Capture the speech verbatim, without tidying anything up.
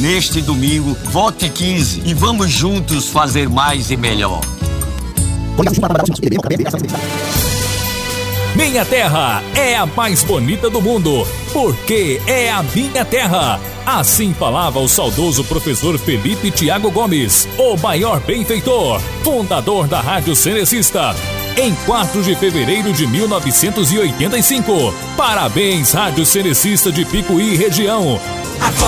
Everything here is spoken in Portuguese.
Neste domingo, vote quinze e vamos juntos fazer mais e melhor. Minha terra é a mais bonita do mundo, porque é a minha terra. Assim falava o saudoso professor Felipe Tiago Gomes, o maior benfeitor, fundador da Rádio Cenecista, em quatro de fevereiro de mil novecentos e oitenta e cinco. Parabéns, Rádio Cenecista de Picuí região.